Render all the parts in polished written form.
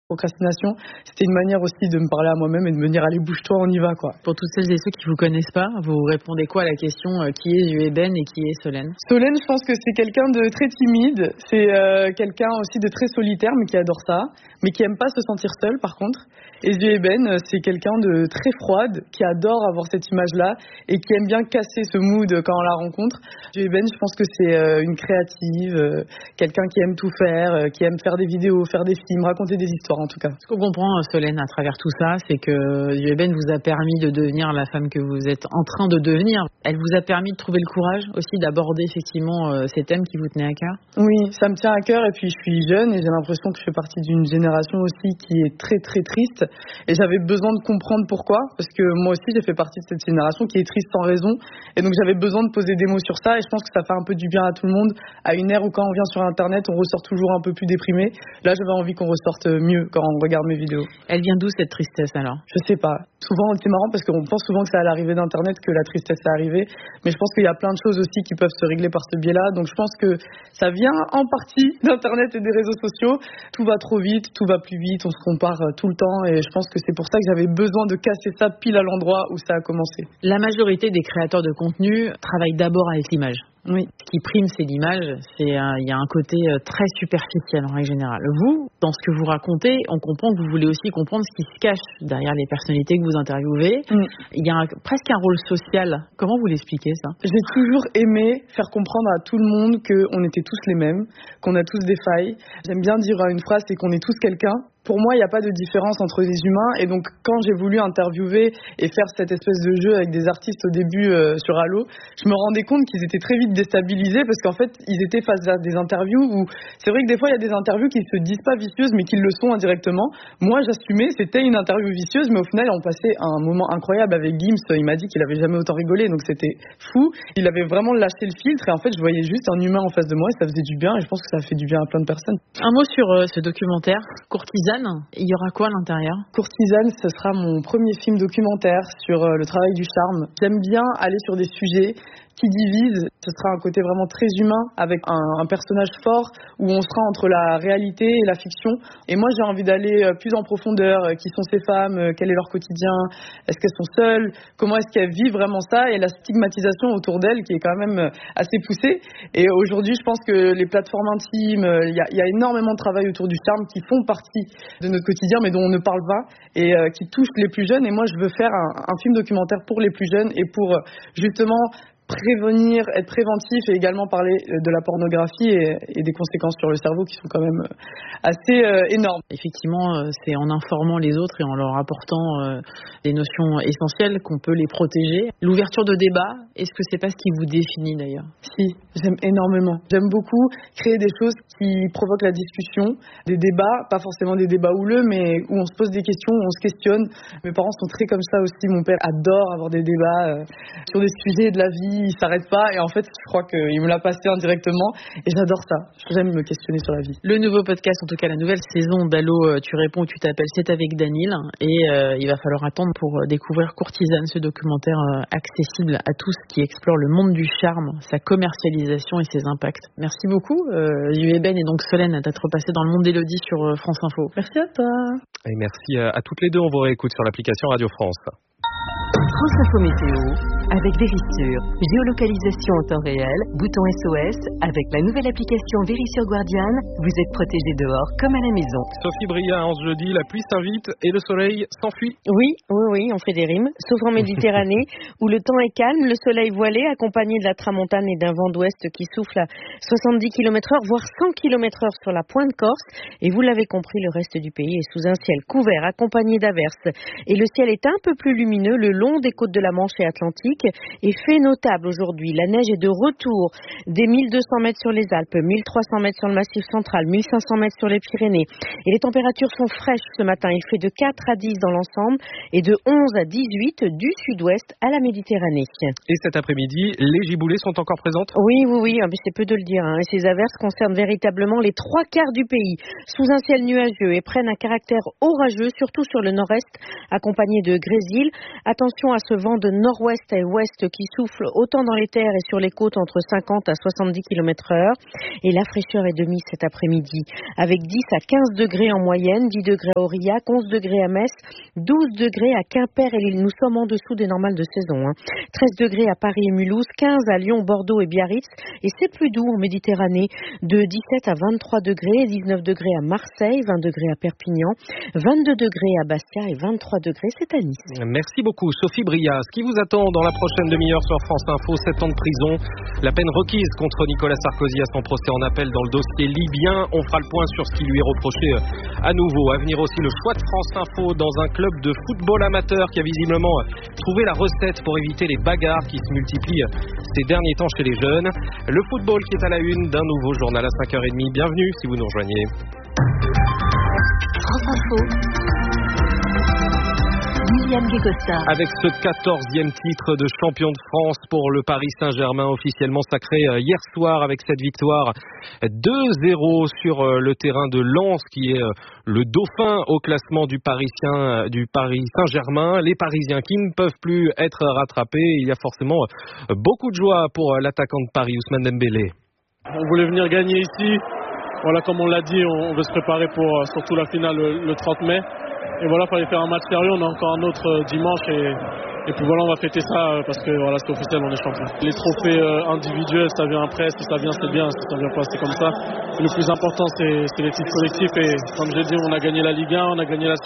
Procrastination, c'était une manière aussi de me parler à moi-même et de me dire allez bouge-toi, on y va quoi. Pour toutes celles et ceux qui vous connaissent pas, vous répondez quoi à la question qui est Eben et qui est Solène? Solène, je pense que c'est quelqu'un de très timide, c'est quelqu'un aussi de très solitaire mais qui adore ça, mais qui aime pas se sentir seul par contre. Et Eben, c'est quelqu'un de très froide, qui adore avoir cette image-là et qui aime bien casser ce mood quand on la rencontre. Eben, je pense que c'est une créative, quelqu'un qui aime tout faire, qui aime faire des vidéos, faire des films, raconter des histoires en tout cas. Ce qu'on comprend, Solène, à travers tout ça, c'est que Eben vous a permis de devenir la femme que vous êtes en train de devenir. Elle vous a permis de trouver le courage aussi d'aborder effectivement ces thèmes qui vous tenaient à cœur? Oui, ça me tient à cœur et puis je suis jeune et j'ai l'impression que je fais partie d'une génération aussi qui est très très triste et j'avais besoin de comprendre pourquoi parce que moi aussi j'ai fait partie de cette génération qui est triste sans raison et donc j'avais besoin de poser des mots sur ça et je pense que ça fait un peu du bien à tout le monde à une ère où quand on vient sur internet on ressort toujours un peu plus déprimé. Là j'avais envie qu'on ressorte mieux quand on regarde mes vidéos. Elle vient d'où cette tristesse alors? Je sais pas. Souvent c'est marrant parce qu'on pense souvent que c'est à l'arrivée d'internet que la tristesse est arrivée mais je pense qu'il y a plein de choses aussi qui peuvent se régler par ce biais-là donc je pense que ça vient en partie d'internet et des réseaux sociaux. Tout va trop vite, tout va plus vite, on se compare tout le temps et je pense que c'est pour ça que j'avais besoin de casser ça pile à l'endroit où ça a commencé. La majorité des créateurs de contenu travaillent d'abord avec l'image. Oui. Ce qui prime, c'est l'image. Il y a un côté très superficiel en règle générale. Vous, dans ce que vous racontez, on comprend que vous voulez aussi comprendre ce qui se cache derrière les personnalités que vous interviewez. Il y a presque un rôle social. Comment vous l'expliquez ça? J'ai toujours aimé faire comprendre à tout le monde qu'on était tous les mêmes, qu'on a tous des failles. J'aime bien dire une phrase, c'est qu'on est tous quelqu'un. Pour moi, il n'y a pas de différence entre les humains et donc quand j'ai voulu interviewer et faire cette espèce de jeu avec des artistes au début sur Allo, je me rendais compte qu'ils étaient très vite déstabilisés parce qu'en fait, ils étaient face à des interviews où c'est vrai que des fois, il y a des interviews qui se disent pas vicieuses mais qui le sont indirectement. Moi, j'assumais, c'était une interview vicieuse mais au final, on passait un moment incroyable avec Gims. Il m'a dit qu'il avait jamais autant rigolé donc c'était fou. Il avait vraiment lâché le filtre et en fait, je voyais juste un humain en face de moi et ça faisait du bien et je pense que ça a fait du bien à plein de personnes. Un mot sur ce documentaire, Courtisane. Il y aura quoi à l'intérieur? Courtisane, ce sera mon premier film documentaire sur le travail du charme. J'aime bien aller sur des sujets qui divisent. Ce sera un côté vraiment très humain avec un personnage fort où on sera entre la réalité et la fiction. Et moi, j'ai envie d'aller plus en profondeur. Qui sont ces femmes? Quel est leur quotidien? Est-ce qu'elles sont seules? Comment est-ce qu'elles vivent vraiment ça? Et la stigmatisation autour d'elles qui est quand même assez poussée. Et aujourd'hui, je pense que les plateformes intimes, il y a énormément de travail autour du charme qui font partie de notre quotidien mais dont on ne parle pas et qui touchent les plus jeunes. Et moi, je veux faire un film documentaire pour les plus jeunes et pour justement prévenir, être préventif et également parler de la pornographie et des conséquences sur le cerveau qui sont quand même assez énormes. Effectivement, c'est en informant les autres et en leur apportant des notions essentielles qu'on peut les protéger. L'ouverture de débat, est-ce que c'est pas ce qui vous définit d'ailleurs? Si, j'aime énormément. J'aime beaucoup créer des choses qui provoquent la discussion, des débats, pas forcément des débats houleux, mais où on se pose des questions, où on se questionne. Mes parents sont très comme ça aussi. Mon père adore avoir des débats sur des sujets de la vie. Il s'arrête pas et en fait je crois qu'il me l'a passé indirectement et j'adore ça, j'aime me questionner sur la vie. Le nouveau podcast, en tout cas la nouvelle saison d'Allo tu réponds ou tu t'appelles, c'est avec Daniel et il va falloir attendre pour découvrir Courtisane, ce documentaire accessible à tous qui explore le monde du charme, sa commercialisation et ses impacts. Merci beaucoup Eben et donc Solène d'être passée dans le monde d'Élodie sur France Info. Merci à toi. Et merci à toutes les deux, on vous réécoute sur l'application Radio France. France Info Météo avec Vérissure. Géolocalisation en temps réel, bouton SOS. Avec la nouvelle application Vérissure Guardian, vous êtes protégé dehors comme à la maison. Sophie Bria, en ce jeudi, la pluie s'invite et le soleil s'enfuit. Oui, on fait des rimes. Sauf en Méditerranée, où le temps est calme, le soleil voilé, accompagné de la tramontane et d'un vent d'ouest qui souffle à 70 km/h, voire 100 km/h sur la pointe corse. Et vous l'avez compris, le reste du pays est sous un ciel couvert, accompagné d'averses. Et le ciel est un peu plus lumineux le long des côtes de la Manche et Atlantique. Et fait notable aujourd'hui, la neige est de retour des 1200 mètres sur les Alpes, 1300 mètres sur le Massif central, 1500 mètres sur les Pyrénées. Et les températures sont fraîches ce matin. Il fait de 4 à 10 dans l'ensemble et de 11 à 18 du sud-ouest à la Méditerranée. Et cet après-midi, les giboulées sont encore présentes? Oui, c'est peu de le dire. Et ces averses concernent véritablement les 3/4 du pays, sous un ciel nuageux et prennent un caractère orageux, surtout sur le nord-est, accompagné de grésil. Attention à ce vent de nord-ouest à ouest qui souffle autant dans les terres et sur les côtes entre 50 à 70 km/h. Et la fraîcheur est de mise cet après-midi, avec 10 à 15 degrés en moyenne, 10 degrés à Aurillac, 11 degrés à Metz, 12 degrés à Quimper et Lille. Nous sommes en dessous des normales de saison. 13 degrés à Paris et Mulhouse, 15 à Lyon, Bordeaux et Biarritz. Et c'est plus doux en Méditerranée, de 17 à 23 degrés, 19 degrés à Marseille, 20 degrés à Perpignan, 22 degrés à Bastia et 23 degrés, c'est à Nice. Merci beaucoup Sophie Bria. Ce qui vous attend dans la prochaine demi-heure sur France Info, 7 ans de prison, la peine requise contre Nicolas Sarkozy à son procès en appel dans le dossier libyen. On fera le point sur ce qui lui est reproché à nouveau. À venir aussi le choix de France Info dans un club de football amateur qui a visiblement trouvé la recette pour éviter les bagarres qui se multiplient ces derniers temps chez les jeunes. Le football qui est à la une d'un nouveau journal à 5h30. Bienvenue si vous nous rejoignez. France Info. Avec ce 14e titre de champion de France pour le Paris Saint-Germain, officiellement sacré hier soir avec cette victoire 2-0 sur le terrain de Lens, qui est le dauphin au classement du Paris Saint-Germain. Les Parisiens qui ne peuvent plus être rattrapés. Il y a forcément beaucoup de joie pour l'attaquant de Paris, Ousmane Dembélé. On voulait venir gagner ici. Voilà, comme on l'a dit, on veut se préparer pour surtout la finale le 30 mai. Et voilà, il fallait faire un match sérieux. On a encore un autre dimanche et puis voilà, on va fêter ça parce que voilà, c'est officiel, on est champion. Les trophées individuels, ça vient après. Si ça vient, c'est bien. Si ça vient pas, c'est comme ça. Et le plus important, c'est les titres collectifs. Et comme j'ai dit, on a gagné la Ligue 1, on a gagné la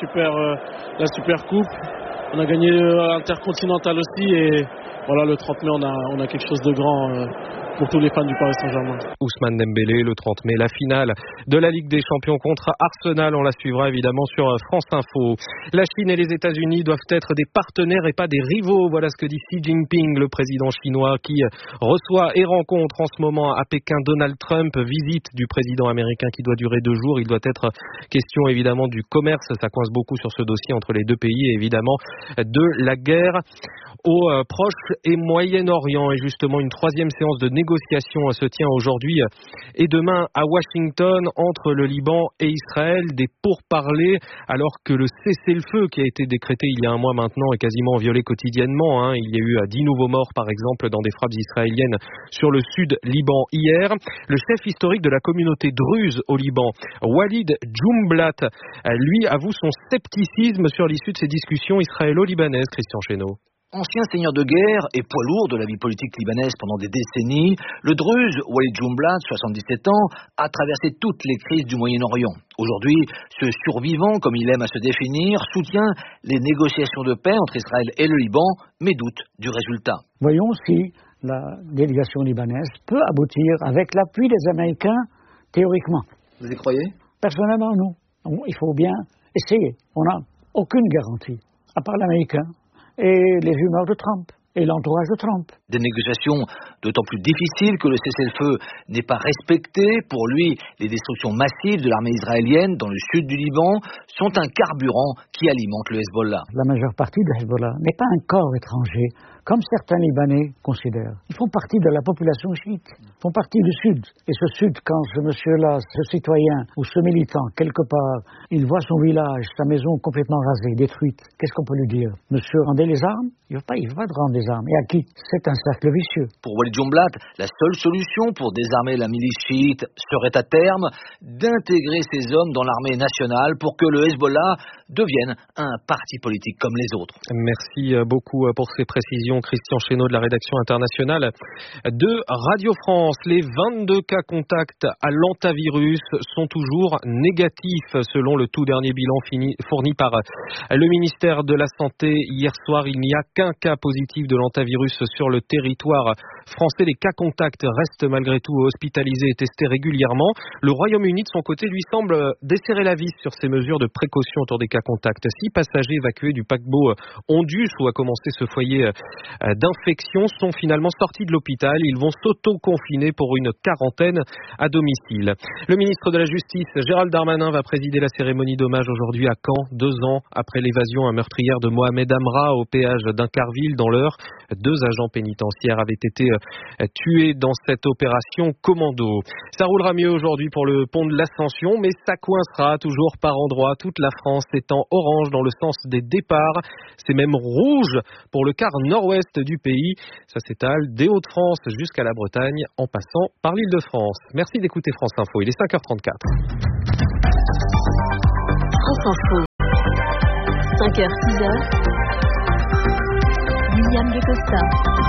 Super Coupe, on a gagné l'Intercontinental aussi. Et voilà, le 30 mai, on a quelque chose de grand pour tous les fans du Paris Saint-Germain. Ousmane Dembélé, le 30 mai, la finale de la Ligue des Champions contre Arsenal. On la suivra évidemment sur France Info. La Chine et les États-Unis doivent être des partenaires et pas des rivaux. Voilà ce que dit Xi Jinping, le président chinois, qui reçoit et rencontre en ce moment à Pékin Donald Trump. Visite du président américain qui doit durer 2 jours. Il doit être question évidemment du commerce. Ça coince beaucoup sur ce dossier entre les deux pays et évidemment de la guerre au Proche et Moyen-Orient. Et justement, une 3e séance de négociation se tient aujourd'hui et demain à Washington entre le Liban et Israël. Des pourparlers alors que le cessez-le-feu qui a été décrété il y a un mois maintenant est quasiment violé quotidiennement. Il y a eu 10 nouveaux morts par exemple dans des frappes israéliennes sur le sud Liban hier. Le chef historique de la communauté druze au Liban, Walid Jumblat, lui avoue son scepticisme sur l'issue de ces discussions israélo-libanaises. Christian Chesneau. Ancien seigneur de guerre et poids lourd de la vie politique libanaise pendant des décennies, le Druze Walid Jumblat, 77 ans, a traversé toutes les crises du Moyen-Orient. Aujourd'hui, ce survivant, comme il aime à se définir, soutient les négociations de paix entre Israël et le Liban, mais doute du résultat. Voyons si la délégation libanaise peut aboutir avec l'appui des Américains, théoriquement. Vous y croyez ? Personnellement, non. Il faut bien essayer. On n'a aucune garantie, à part l'Américain et les humeurs de Trump et l'entourage de Trump. Des négociations d'autant plus difficiles que le cessez-le-feu n'est pas respecté. Pour lui, les destructions massives de l'armée israélienne dans le sud du Liban sont un carburant qui alimente le Hezbollah. La majeure partie de Hezbollah n'est pas un corps étranger, comme certains Libanais considèrent. Ils font partie de la population chiite, ils font partie du Sud. Et ce Sud, quand ce monsieur-là, ce citoyen ou ce militant, quelque part, il voit son village, sa maison complètement rasée, détruite, qu'est-ce qu'on peut lui dire ? Monsieur, rendez les armes ? Il ne veut pas rendre des armes. Et à qui ? C'est un cercle vicieux. Pour Walid Jumblat, la seule solution pour désarmer la milice chiite serait à terme d'intégrer ces hommes dans l'armée nationale pour que le Hezbollah devienne un parti politique comme les autres. Merci beaucoup pour ces précisions. Christian Chesneau de la rédaction internationale de Radio France. Les 22 cas contacts à l'antavirus sont toujours négatifs selon le tout dernier bilan fourni par le ministère de la Santé. Hier soir, il n'y a qu'un cas positif de l'antavirus sur le territoire français. Les cas contacts restent malgré tout hospitalisés et testés régulièrement. Le Royaume-Uni, de son côté, lui semble desserrer la vis sur ces mesures de précaution autour des cas contacts. 6 passagers évacués du paquebot Ondus, où a commencé ce foyer d'infection, sont finalement sortis de l'hôpital. Ils vont s'auto-confiner pour une quarantaine à domicile. Le ministre de la Justice, Gérald Darmanin, va présider la cérémonie d'hommage aujourd'hui à Caen, 2 ans après l'évasion meurtrière de Mohamed Amra au péage d'Incarville dans l'Eure. 2 agents pénitentiaires avaient été tués dans cette opération commando. Ça roulera mieux aujourd'hui pour le pont de l'Ascension, mais ça coincera toujours par endroits, toute la France étant orange dans le sens des départs. C'est même rouge pour le quart nord-ouest nord-ouest du pays. Ça s'étale des Hauts-de-France jusqu'à la Bretagne en passant par l'Île-de-France. Merci d'écouter France Info, il est 5h34. France Info, 5h, 6h, William de Costa.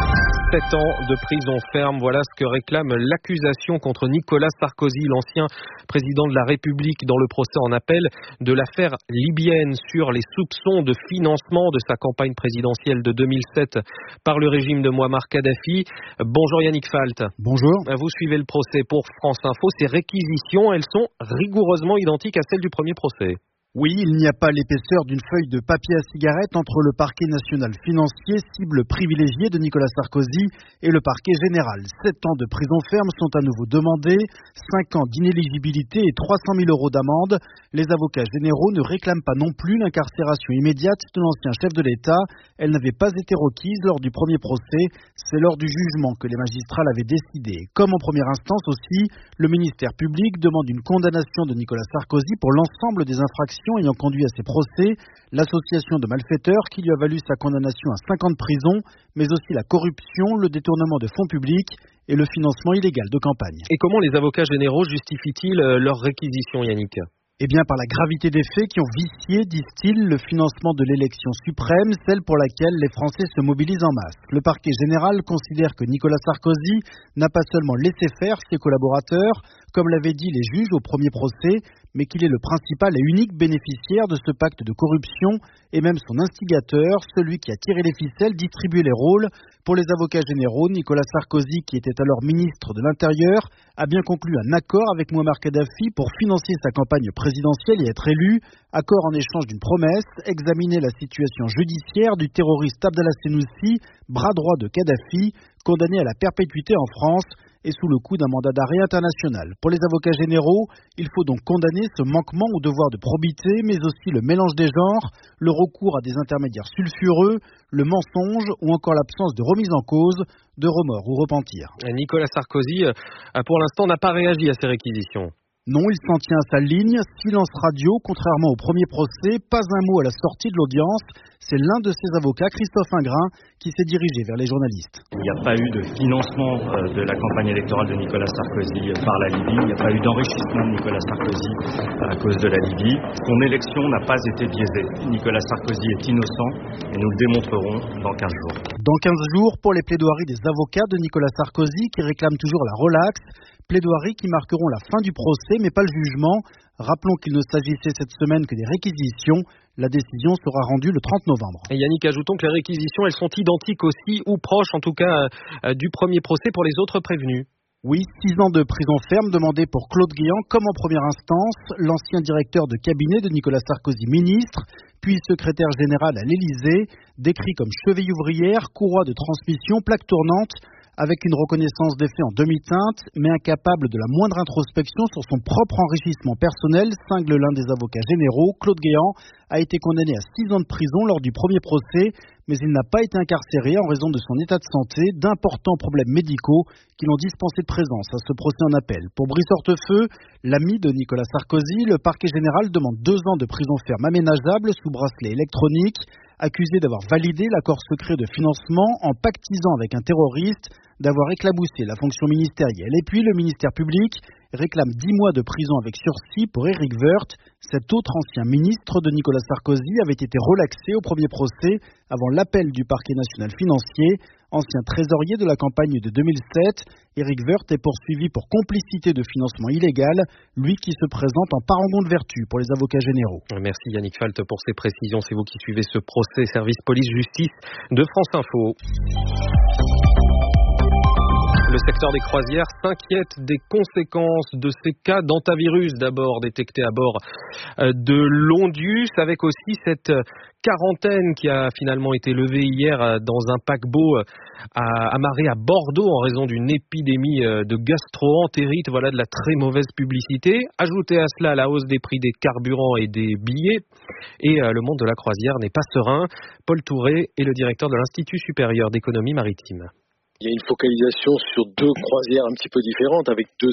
7 ans de prison ferme, voilà ce que réclame l'accusation contre Nicolas Sarkozy, l'ancien président de la République, dans le procès en appel de l'affaire libyenne sur les soupçons de financement de sa campagne présidentielle de 2007 par le régime de Mouammar Kadhafi. Bonjour Yannick Falt. Bonjour. Vous suivez le procès pour France Info. Ces réquisitions, elles sont rigoureusement identiques à celles du premier procès. Oui, il n'y a pas l'épaisseur d'une feuille de papier à cigarette entre le parquet national financier, cible privilégiée de Nicolas Sarkozy, et le parquet général. 7 ans de prison ferme sont à nouveau demandés, 5 ans d'inéligibilité et 300 000 € d'amende. Les avocats généraux ne réclament pas non plus l'incarcération immédiate de l'ancien chef de l'État. Elle n'avait pas été requise lors du premier procès. C'est lors du jugement que les magistrats l'avaient décidé. Comme en première instance aussi, le ministère public demande une condamnation de Nicolas Sarkozy pour l'ensemble des infractions ayant conduit à ses procès, l'association de malfaiteurs qui lui a valu sa condamnation à 5 ans de prison, mais aussi la corruption, le détournement de fonds publics et le financement illégal de campagne. Et comment les avocats généraux justifient-ils leur réquisition, Yannick ? Eh bien, par la gravité des faits qui ont vicié, disent-ils, le financement de l'élection suprême, celle pour laquelle les Français se mobilisent en masse. Le parquet général considère que Nicolas Sarkozy n'a pas seulement laissé faire ses collaborateurs, comme l'avaient dit les juges au premier procès, mais qu'il est le principal et unique bénéficiaire de ce pacte de corruption et même son instigateur, celui qui a tiré les ficelles, distribué les rôles. Pour les avocats généraux, Nicolas Sarkozy, qui était alors ministre de l'Intérieur, a bien conclu un accord avec Mouammar Kadhafi pour financer sa campagne présidentielle et être élu. Accord en échange d'une promesse, examiner la situation judiciaire du terroriste Abdallah Senoussi, bras droit de Kadhafi, condamné à la perpétuité en France et sous le coup d'un mandat d'arrêt international. Pour les avocats généraux, il faut donc condamner ce manquement au devoir de probité, mais aussi le mélange des genres, le recours à des intermédiaires sulfureux, le mensonge ou encore l'absence de remise en cause, de remords ou repentir. Nicolas Sarkozy, pour l'instant, n'a pas réagi à ces réquisitions. Non, il s'en tient à sa ligne, silence radio, contrairement au premier procès, pas un mot à la sortie de l'audience. C'est l'un de ses avocats, Christophe Ingrin, qui s'est dirigé vers les journalistes. Il n'y a pas eu de financement de la campagne électorale de Nicolas Sarkozy par la Libye. Il n'y a pas eu d'enrichissement de Nicolas Sarkozy à cause de la Libye. Son élection n'a pas été biaisée. Nicolas Sarkozy est innocent et nous le démontrerons dans 15 jours. Dans 15 jours, pour les plaidoiries des avocats de Nicolas Sarkozy qui réclament toujours la relaxe, plaidoiries qui marqueront la fin du procès mais pas le jugement. Rappelons qu'il ne s'agissait cette semaine que des réquisitions. La décision sera rendue le 30 novembre. Et Yannick, ajoutons que les réquisitions, elles sont identiques aussi, ou proches en tout cas, du premier procès pour les autres prévenus. Oui, 6 ans de prison ferme demandés pour Claude Guéant, comme en première instance, l'ancien directeur de cabinet de Nicolas Sarkozy, ministre, puis secrétaire général à l'Élysée, décrit comme cheville ouvrière, courroie de transmission, plaque tournante, avec une reconnaissance des faits en demi-teinte, mais incapable de la moindre introspection sur son propre enrichissement personnel, cingle l'un des avocats généraux. Claude Guéant a été condamné à 6 ans de prison lors du premier procès, mais il n'a pas été incarcéré en raison de son état de santé, d'importants problèmes médicaux qui l'ont dispensé de présence à ce procès en appel. Pour Brice Hortefeux, l'ami de Nicolas Sarkozy, le parquet général demande 2 ans de prison ferme aménageable sous bracelet électronique, accusé d'avoir validé l'accord secret de financement en pactisant avec un terroriste, d'avoir éclaboussé la fonction ministérielle. Et puis le ministère public réclame 10 mois de prison avec sursis pour Éric Woerth. Cet autre ancien ministre de Nicolas Sarkozy avait été relaxé au premier procès avant l'appel du parquet national financier. Ancien trésorier de la campagne de 2007, Éric Woerth est poursuivi pour complicité de financement illégal, lui qui se présente en parangon de vertu pour les avocats généraux. Merci Yannick Falt pour ces précisions. C'est vous qui suivez ce procès service police-justice de France Info. Le secteur des croisières s'inquiète des conséquences de ces cas d'hantavirus, d'abord détectés à bord de l'Ondus, avec aussi cette quarantaine qui a finalement été levée hier dans un paquebot amarré à Bordeaux en raison d'une épidémie de gastro-entérite. Voilà de la très mauvaise publicité. Ajoutez à cela la hausse des prix des carburants et des billets. Et le monde de la croisière n'est pas serein. Paul Touré est le directeur de l'Institut supérieur d'économie maritime. Il y a une focalisation sur deux croisières un petit peu différentes, avec deux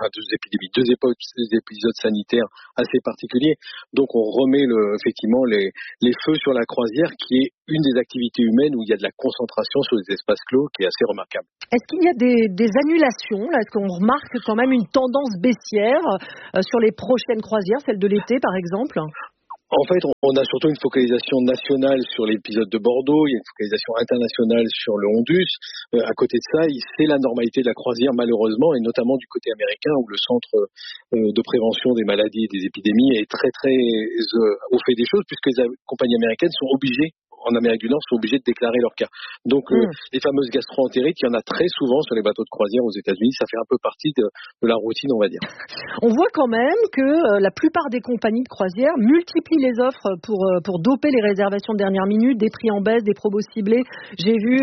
épisodes sanitaires assez particuliers. Donc on remet effectivement les feux sur la croisière, qui est une des activités humaines où il y a de la concentration sur des espaces clos, qui est assez remarquable. Est-ce qu'il y a des annulations là? Est-ce qu'on remarque quand même une tendance baissière sur les prochaines croisières, celles de l'été par exemple? En fait, on a surtout une focalisation nationale sur l'épisode de Bordeaux, il y a une focalisation internationale sur le Hondus. À côté de ça, c'est la normalité de la croisière malheureusement, et notamment du côté américain où le centre de prévention des maladies et des épidémies est très au fait des choses, puisque les compagnies américaines sont obligées, en Amérique du Nord, sont obligés de déclarer leur cas. Donc, les fameuses gastro-entérites, il y en a très souvent sur les bateaux de croisière aux États-Unis. Ça fait un peu partie de la routine, on va dire. On voit quand même que la plupart des compagnies de croisière multiplient les offres pour doper les réservations de dernière minute, des prix en baisse, des promos ciblés. J'ai vu,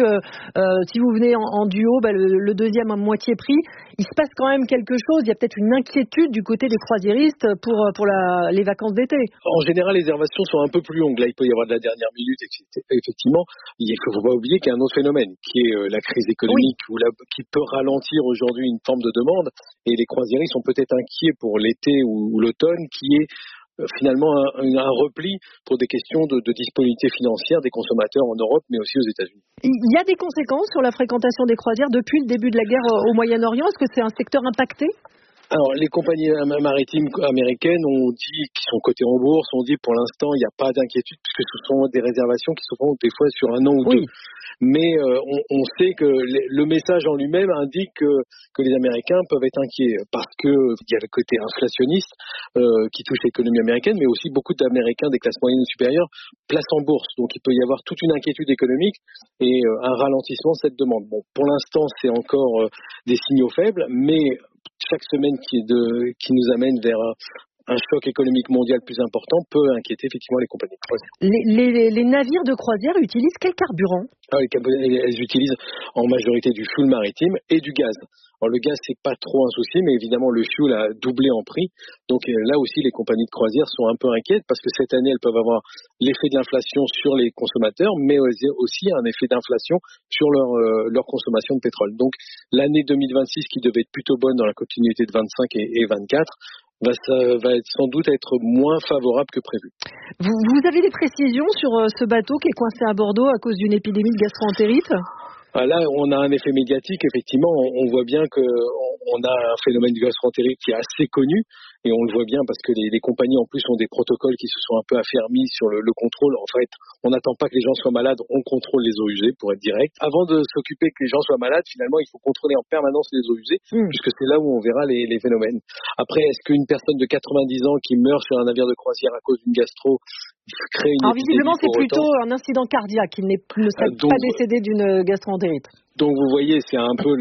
si vous venez en duo, le deuxième à moitié prix. Il se passe quand même quelque chose. Il y a peut-être une inquiétude du côté des croisiéristes pour les vacances d'été. En général, les réservations sont un peu plus longues. Là, il peut y avoir de la dernière minute, etc. Effectivement, il ne faut pas oublier qu'il y a un autre phénomène qui est la crise économique qui peut ralentir aujourd'hui une forme de demande, et les croisiéristes sont peut-être inquiets pour l'été ou l'automne, qui est finalement un repli pour des questions de disponibilité financière des consommateurs en Europe, mais aussi aux États-Unis. Il y a des conséquences sur la fréquentation des croisières depuis le début de la guerre au Moyen-Orient. Est-ce que c'est un secteur impacté ? Alors, les compagnies maritimes américaines ont dit, qui sont cotées en bourse, ont dit pour l'instant il n'y a pas d'inquiétude, puisque ce sont des réservations qui se font des fois sur un an ou deux. Mais on sait que le message en lui-même indique que les Américains peuvent être inquiets, parce que il y a le côté inflationniste qui touche l'économie américaine, mais aussi beaucoup d'Américains des classes moyennes et supérieures placent en bourse. Donc il peut y avoir toute une inquiétude économique et un ralentissement de cette demande. Bon, pour l'instant c'est encore des signaux faibles, mais chaque semaine qui nous amène vers un choc économique mondial plus important peut inquiéter effectivement les compagnies de croisière. Les navires de croisière utilisent quel carburant ? Elles utilisent en majorité du fuel maritime et du gaz. Alors le gaz, c'est pas trop un souci, mais évidemment le fuel a doublé en prix. Donc là aussi, les compagnies de croisière sont un peu inquiètes, parce que cette année, elles peuvent avoir l'effet de l'inflation sur les consommateurs, mais aussi un effet d'inflation sur leur consommation de pétrole. Donc l'année 2026, qui devait être plutôt bonne dans la continuité de 25 et 24, va sans doute être moins favorable que prévu. Vous avez des précisions sur ce bateau qui est coincé à Bordeaux à cause d'une épidémie de gastro-entérite ? Là, on a un effet médiatique, effectivement. On voit bien qu'on a un phénomène de gastro-entérite qui est assez connu, et on le voit bien parce que les compagnies en plus ont des protocoles qui se sont un peu affermis sur le contrôle. En fait, on n'attend pas que les gens soient malades, on contrôle les eaux usées, pour être direct. Avant de s'occuper que les gens soient malades, finalement, il faut contrôler en permanence les eaux usées, puisque c'est là où on verra les phénomènes. Après, est-ce qu'une personne de 90 ans qui meurt sur un navire de croisière à cause d'une gastro crée une épidémie? Visiblement, c'est plutôt un incident cardiaque. Il ne serait pas décédé d'une gastro-entérite. Donc vous voyez, c'est un peu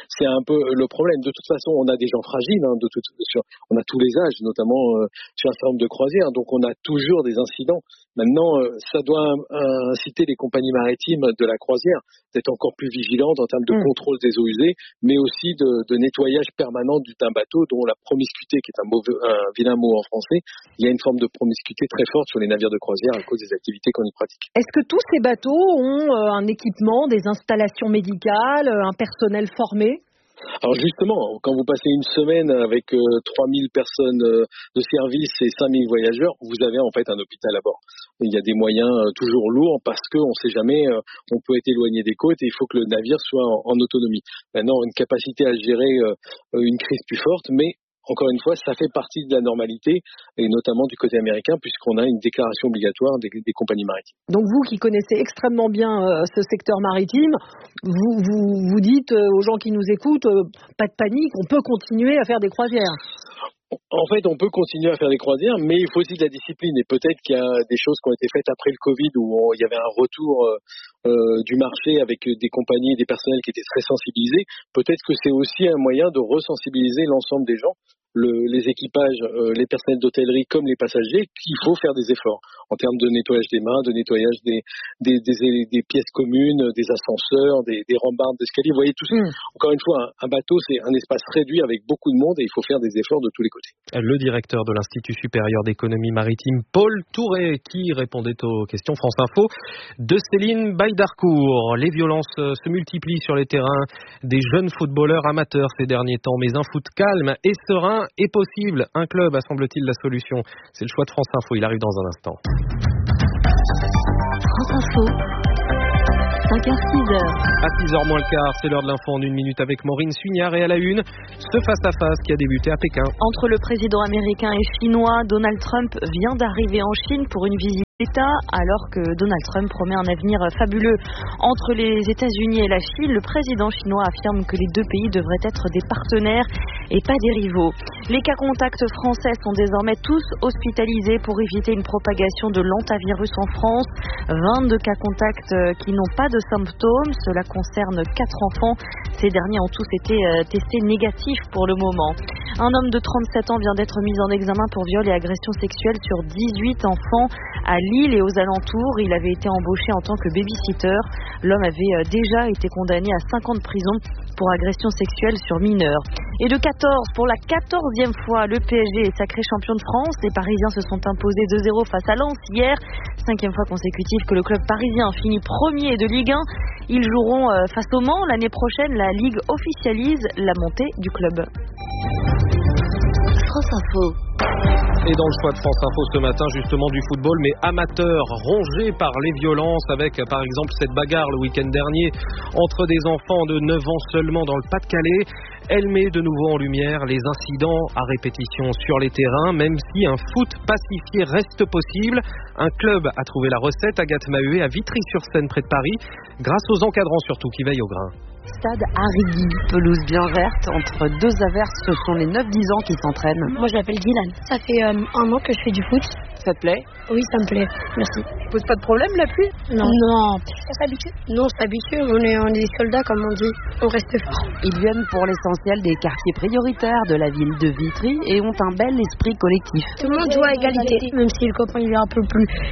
le problème. De toute façon, on a des gens fragiles, on a tous les âges, notamment sur un certain nombre de croisières, donc on a toujours des incidents. Maintenant, ça doit inciter les compagnies maritimes de la croisière d'être encore plus vigilantes en termes de contrôle des eaux usées, mais aussi de nettoyage permanent d'un bateau, dont la promiscuité, qui est un vilain mot en français. Il y a une forme de promiscuité très forte sur les navires de croisière à cause des activités qu'on y pratique. Est-ce que tous ces bateaux ont un équipement, des installations médicales, un personnel formé? Alors justement, quand vous passez une semaine avec 3000 personnes de service et 5000 voyageurs, vous avez en fait un hôpital à bord. Il y a des moyens toujours lourds, parce qu'on ne sait jamais, on peut être éloigné des côtes et il faut que le navire soit en autonomie. Maintenant, une capacité à gérer une crise plus forte, mais encore une fois, ça fait partie de la normalité, et notamment du côté américain, puisqu'on a une déclaration obligatoire des compagnies maritimes. Donc vous, qui connaissez extrêmement bien ce secteur maritime, vous dites aux gens qui nous écoutent, pas de panique, on peut continuer à faire des croisières. En fait, on peut continuer à faire des croisières, mais il faut aussi de la discipline. Et peut-être qu'il y a des choses qui ont été faites après le Covid, où il y avait un retour du marché avec des compagnies et des personnels qui étaient très sensibilisés. Peut-être que c'est aussi un moyen de resensibiliser l'ensemble des gens les équipages, les personnels d'hôtellerie comme les passagers qu'il faut faire des efforts en termes de nettoyage des mains, de nettoyage des pièces communes, des ascenseurs, des rambardes d'escalier. Vous voyez tout ça. Encore une fois, un bateau, c'est un espace réduit avec beaucoup de monde et il faut faire des efforts de tous les côtés. Le directeur de l'Institut supérieur d'économie maritime, Paul Touré, qui répondait aux questions France Info de Céline Baïdarcourt. Les violences se multiplient sur les terrains des jeunes footballeurs amateurs ces derniers temps, mais un foot calme et serein est possible. Un club a, semble-t-il, la solution. C'est le choix de France Info. Il arrive dans un instant. France Info. 5h, 6h. À 6h moins le quart, c'est l'heure de l'info en 1 minute avec Maureen Suignard et à la une, ce face-à-face qui a débuté à Pékin. Entre le président américain et chinois, Donald Trump vient d'arriver en Chine pour une visite d'État, alors que Donald Trump promet un avenir fabuleux entre les États-Unis et la Chine. Le président chinois affirme que les deux pays devraient être des partenaires et pas des rivaux. Les cas contacts français sont désormais tous hospitalisés pour éviter une propagation de l'hantavirus en France. 22 cas contacts qui n'ont pas de symptômes. Cela concerne 4 enfants. Ces derniers ont tous été testés négatifs pour le moment. Un homme de 37 ans vient d'être mis en examen pour viol et agression sexuelle sur 18 enfants à Lille et aux alentours. Il avait été embauché en tant que babysitter. L'homme avait déjà été condamné à 5 ans de prison pour agression sexuelle sur mineurs. Et de 14, pour la 14e fois, le PSG est sacré champion de France. Les Parisiens se sont imposés 2-0 face à Lens hier. 5e fois consécutive que le club parisien finit premier de Ligue 1. Ils joueront face au Mans. L'année prochaine, la Ligue officialise la montée du club. France Info. Et dans le choix de France Info ce matin, justement du football, mais amateur, rongé par les violences, avec par exemple cette bagarre le week-end dernier entre des enfants de 9 ans seulement dans le Pas-de-Calais. Elle met de nouveau en lumière les incidents à répétition sur les terrains, même si un foot pacifié reste possible. Un club a trouvé la recette, Agathe Mahué, à Vitry-sur-Seine, près de Paris, grâce aux encadrants surtout qui veillent au grain. Stade Arrigui, pelouse bien verte, entre 2 averses, ce sont les 9-10 ans qui s'entraînent. Moi je m'appelle Dylan, ça fait 1 an que je fais du foot. Ça te plaît? Oui, ça me plaît, merci. Pose pas de problème la pluie? Non. On s'habitue? Non, on s'habitue, on est des soldats comme on dit, on reste fort. Ils viennent pour l'essentiel des quartiers prioritaires de la ville de Vitry et ont un bel esprit collectif. Tout le monde joue à égalité, même si le copain il est un peu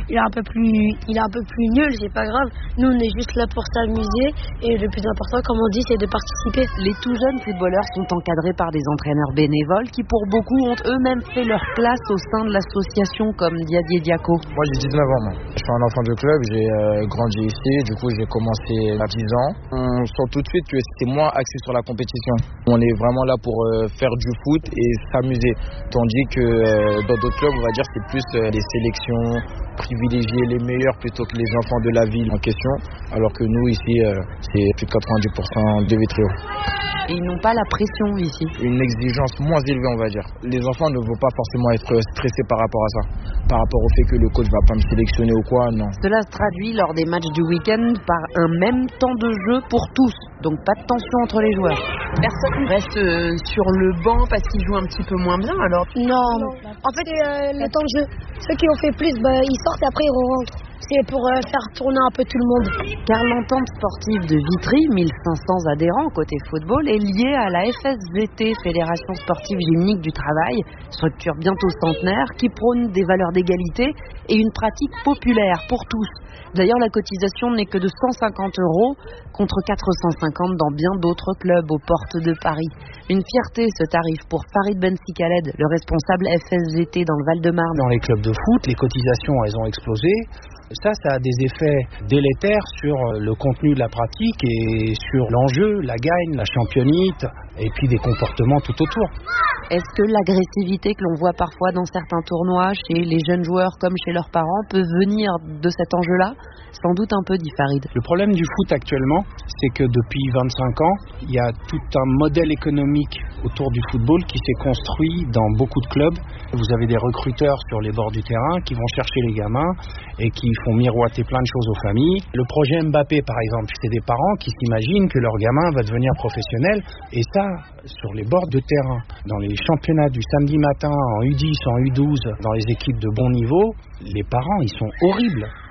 plus nul, c'est pas grave. Nous on est juste là pour s'amuser et le plus important, comme on dit, c'est de participer. Les tout jeunes footballeurs sont encadrés par des entraîneurs bénévoles qui pour beaucoup ont eux-mêmes fait leur place au sein de l'association, comme Diadier Diaco. Moi j'ai 19 ans, je suis un enfant de club, j'ai grandi ici, du coup j'ai commencé à 10 ans. On sent tout de suite que c'est moins axé sur la compétition. On est vraiment là pour faire du foot et s'amuser, tandis que dans d'autres clubs on va dire c'est plus les sélections, privilégier les meilleurs plutôt que les enfants de la ville en question, alors que nous ici c'est plus de 90% de Vitry. Et ils n'ont pas la pression ici. Une exigence moins élevée, on va dire. Les enfants ne vont pas forcément être stressés par rapport à ça. Par rapport au fait que le coach va pas me sélectionner ou quoi, non. Cela se traduit lors des matchs du week-end par un même temps de jeu pour tous. Donc pas de tension entre les joueurs. Personne reste sur le banc parce qu'ils jouent un petit peu moins bien alors? Non. En fait, le temps de jeu. Ceux qui ont fait plus, ils sortent et après ils rentrent. C'est pour faire tourner un peu tout le monde. Car l'entente sportive de Vitry, 1500 adhérents côté football, est liée à la FSVT, Fédération Sportive Gymnique du Travail, structure bientôt centenaire qui prône des valeurs d'égalité et une pratique populaire pour tous. D'ailleurs, la cotisation n'est que de 150 € contre 450 dans bien d'autres clubs aux portes de Paris. Une fierté ce tarif pour Farid Bensi-Khaled, le responsable FSVT dans le Val-de-Marne. Dans les clubs de foot, les cotisations elles ont explosé. Ça a des effets délétères sur le contenu de la pratique et sur l'enjeu, la gagne, la championnite et puis des comportements tout autour. Est-ce que l'agressivité que l'on voit parfois dans certains tournois chez les jeunes joueurs comme chez leurs parents peut venir de cet enjeu-là? Sans doute un peu, dit Farid. Le problème du foot actuellement, c'est que depuis 25 ans, il y a tout un modèle économique autour du football qui s'est construit dans beaucoup de clubs. Vous avez des recruteurs sur les bords du terrain qui vont chercher les gamins et qui font miroiter plein de choses aux familles. Le projet Mbappé, par exemple, c'est des parents qui s'imaginent que leur gamin va devenir professionnel. Et ça, sur les bords de terrain, dans les championnats du samedi matin, en U10, en U12, dans les équipes de bon niveau, les parents, ils sont horribles.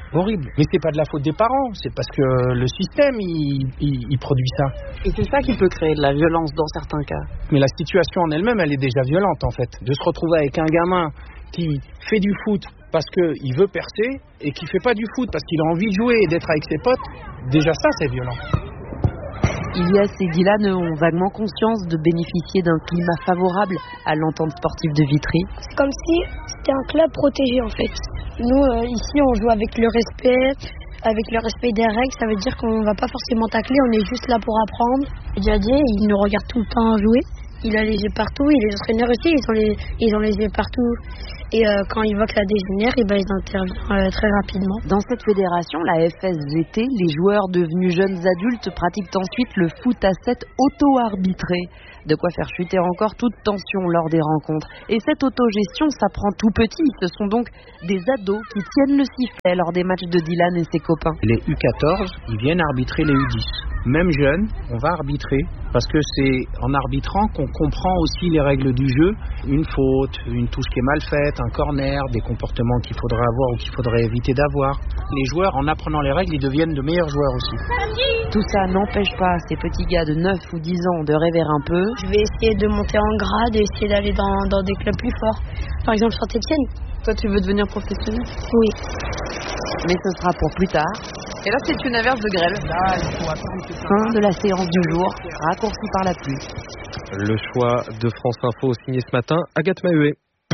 horrible. Mais c'est pas de la faute des parents, c'est parce que le système, il produit ça. Et c'est ça qui peut créer de la violence dans certains cas. Mais la situation en elle-même, elle est déjà violente en fait. De se retrouver avec un gamin qui fait du foot parce qu'il veut percer et qui fait pas du foot parce qu'il a envie de jouer et d'être avec ses potes, déjà ça c'est violent. Ilyes et Dylan ont vaguement conscience de bénéficier d'un climat favorable à l'entente sportive de Vitry. C'est comme si c'était un club protégé en fait. Nous, ici, on joue avec le respect des règles. Ça veut dire qu'on va pas forcément tacler, on est juste là pour apprendre. Didier, il nous regarde tout le temps jouer. Il a les yeux partout, et les entraîneurs aussi, ils ont les yeux partout. Et quand ils voient que ça dégénère, ils interviennent très rapidement. Dans cette fédération, la FSVT, les joueurs devenus jeunes adultes pratiquent ensuite le foot à 7 auto-arbitré. De quoi faire chuter encore toute tension lors des rencontres. Et cette autogestion s'apprend tout petit. Ce sont donc des ados qui tiennent le sifflet lors des matchs de Dylan et ses copains. Les U14, ils viennent arbitrer les U10. Même jeunes, on va arbitrer parce que c'est en arbitrant qu'on comprend aussi les règles du jeu. Une faute, une touche qui est mal faite, un corner, des comportements qu'il faudrait avoir ou qu'il faudrait éviter d'avoir. Les joueurs, en apprenant les règles, ils deviennent de meilleurs joueurs aussi. Tout ça n'empêche pas ces petits gars de 9 ou 10 ans de rêver un peu. Je vais essayer de monter en grade et essayer d'aller dans des clubs plus forts. Par exemple, Saint-Etienne. Toi, tu veux devenir professionnel ? Oui. Mais ce sera pour plus tard. Et là, c'est une averse de grêle. Fin de la séance du jour, raccourcie par la pluie. Le choix de France Info signé ce matin, Agathe Mahuet.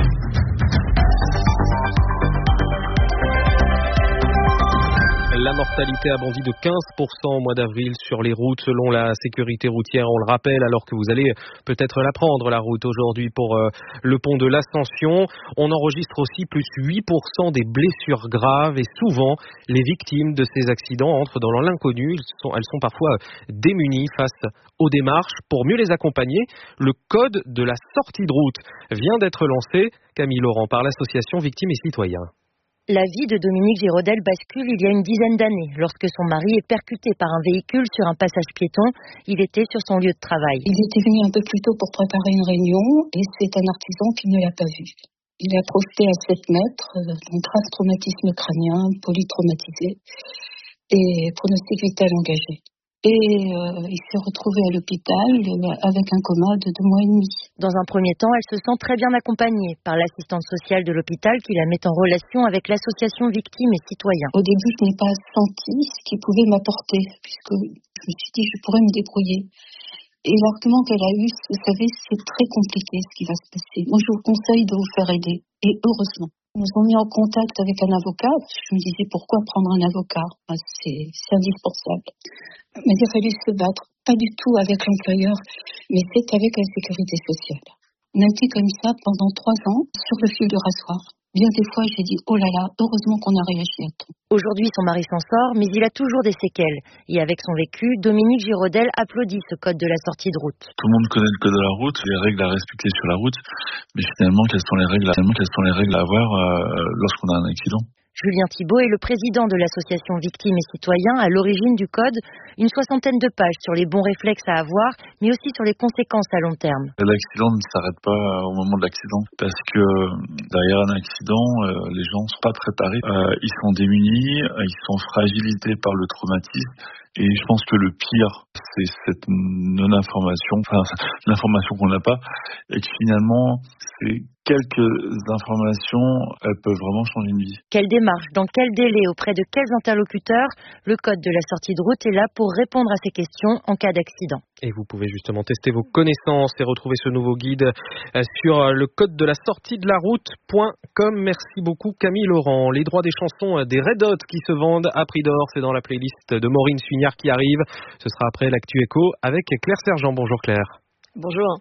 La mortalité a bondi de 15% au mois d'avril sur les routes selon la sécurité routière. On le rappelle, alors que vous allez peut-être la prendre, la route aujourd'hui pour le pont de l'Ascension. On enregistre aussi plus 8% des blessures graves et souvent les victimes de ces accidents entrent dans l'inconnu. Elles sont parfois démunies face aux démarches. Pour mieux les accompagner, le code de la sortie de route vient d'être lancé. Camille Laurent par l'association Victimes et Citoyens. La vie de Dominique Girodel bascule il y a une dizaine d'années, lorsque son mari est percuté par un véhicule sur un passage piéton. Il était sur son lieu de travail. Il était venu un peu plus tôt pour préparer une réunion et c'est un artisan qui ne l'a pas vu. Il a projeté à 7 mètres, un grave traumatisme crânien, polytraumatisé et pronostic vital engagé. Et il s'est retrouvé à l'hôpital avec un coma de 2 mois et demi. Dans un premier temps, elle se sent très bien accompagnée par l'assistante sociale de l'hôpital qui la met en relation avec l'association Victimes et Citoyens. Au début, je n'ai pas senti ce qu'il pouvait m'apporter, puisque je me suis dit je pourrais me débrouiller. Et l'argument qu'elle a eu, vous savez, c'est très compliqué ce qui va se passer. Moi, je vous conseille de vous faire aider. Et heureusement. Nous avons mis en contact avec un avocat. Je me disais, pourquoi prendre un avocat ? C'est indispensable. Mais il a fallu se battre, pas du tout avec l'employeur, mais c'est avec la sécurité sociale. On a été comme ça pendant 3 ans, sur le fil de rasoir. Bien des fois, j'ai dit, oh là là, heureusement qu'on a réagi à temps. Aujourd'hui, son mari s'en sort, mais il a toujours des séquelles. Et avec son vécu, Dominique Girodel applaudit ce code de la sortie de route. Tout le monde connaît le code de la route, les règles à respecter sur la route, mais finalement, quelles sont les règles à avoir lorsqu'on a un accident ? Julien Thibault est le président de l'association Victimes et Citoyens, à l'origine du code. Une 60aine de pages sur les bons réflexes à avoir, mais aussi sur les conséquences à long terme. L'accident ne s'arrête pas au moment de l'accident, parce que derrière un accident, les gens ne sont pas préparés. Ils sont démunis, ils sont fragilisés par le traumatisme. Et je pense que le pire, c'est cette non-information, l'information qu'on n'a pas, et que finalement, c'est quelques informations, elles peuvent vraiment changer une vie. Quelle démarche, dans quel délai, auprès de quels interlocuteurs ? Le code de la sortie de route est là pour répondre à ces questions en cas d'accident. Et vous pouvez justement tester vos connaissances et retrouver ce nouveau guide sur le code de la sortie de la route.com. Merci beaucoup Camille Laurent. Les droits des chansons des Red Hot qui se vendent à prix d'or, c'est dans la playlist de Maureen Suignard qui arrive. Ce sera après l'Actu Éco avec Claire Sergent. Bonjour Claire. Bonjour.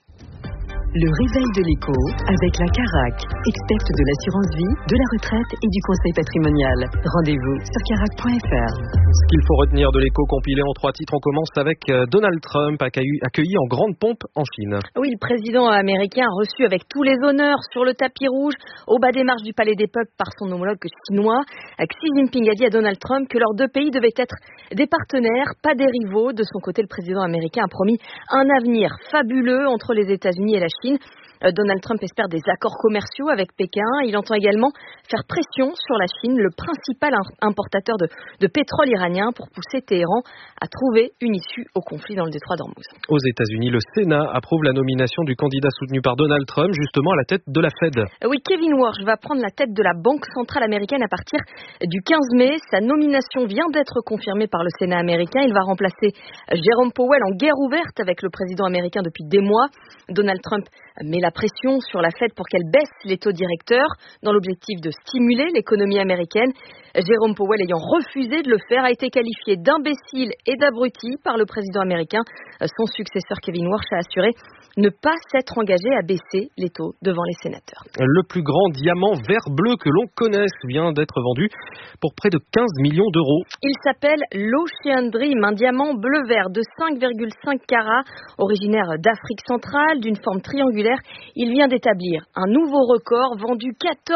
Le réveil de l'écho avec la Carac, experte de l'assurance vie, de la retraite et du conseil patrimonial. Rendez-vous sur carac.fr. Ce qu'il faut retenir de l'écho compilé en 3 titres, on commence avec Donald Trump accueilli en grande pompe en Chine. Oui, le président américain a reçu avec tous les honneurs sur le tapis rouge au bas des marches du Palais des Peuples par son homologue chinois. Xi Jinping a dit à Donald Trump que leurs 2 pays devaient être des partenaires, pas des rivaux. De son côté, le président américain a promis un avenir fabuleux entre les États-Unis et la Chine. Donald Trump espère des accords commerciaux avec Pékin. Il entend également faire pression sur la Chine, le principal importateur de pétrole iranien, pour pousser Téhéran à trouver une issue au conflit dans le détroit d'Ormuz. Aux États-Unis, le Sénat approuve la nomination du candidat soutenu par Donald Trump, justement à la tête de la Fed. Oui, Kevin Warsh va prendre la tête de la Banque centrale américaine à partir du 15 mai. Sa nomination vient d'être confirmée par le Sénat américain. Il va remplacer Jerome Powell en guerre ouverte avec le président américain depuis des mois. Donald Trump met la pression sur la Fed pour qu'elle baisse les taux directeurs dans l'objectif de stimuler l'économie américaine. Jerome Powell, ayant refusé de le faire, a été qualifié d'imbécile et d'abruti par le président américain. Son successeur Kevin Warsh a assuré ne pas s'être engagé à baisser les taux devant les sénateurs. Le plus grand diamant vert-bleu que l'on connaisse vient d'être vendu pour près de 15 millions d'euros. Il s'appelle l'Ocean Dream, un diamant bleu-vert de 5,5 carats, originaire d'Afrique centrale, d'une forme triangulaire. Il vient d'établir un nouveau record, vendu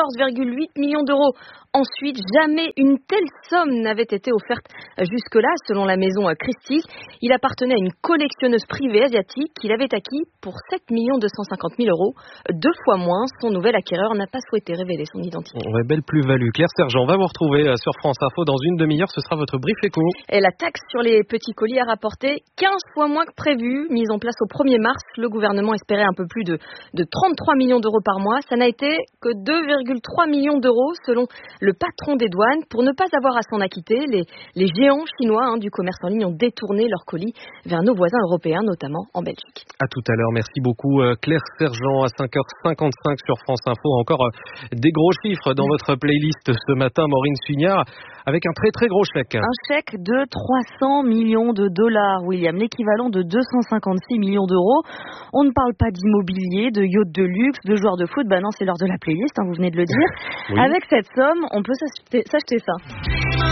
14,8 millions d'euros. Ensuite, jamais une telle somme n'avait été offerte jusque-là, selon la maison Christie's. Il appartenait à une collectionneuse privée asiatique qu'il avait acquis pour 7 250 000 euros, 2 fois moins. Son nouvel acquéreur n'a pas souhaité révéler son identité. Ouais, belle plus-value. Claire Sergent va vous retrouver sur France Info dans une demi-heure. Ce sera votre brief éco. Et la taxe sur les petits colis a rapporté 15 fois moins que prévu. Mise en place au 1er mars, le gouvernement espérait un peu plus de 33 millions d'euros par mois. Ça n'a été que 2,3 millions d'euros, selon le patron des douanes. Pour ne pas avoir à s'en acquitter, les géants chinois du commerce en ligne ont détourné leurs colis vers nos voisins européens, notamment en Belgique. À tout à l'heure. Merci beaucoup Claire Sergent. À 5h55 sur France Info. Encore des gros chiffres dans votre playlist ce matin, Maureen Sugnard, avec un très très gros chèque. Un chèque de 300 millions de dollars, William, l'équivalent de 256 millions d'euros. On ne parle pas d'immobilier, de yachts de luxe, de joueurs de foot. Non, c'est l'heure de la playlist, vous venez de le dire. Oui. Avec cette somme, on peut s'acheter ça.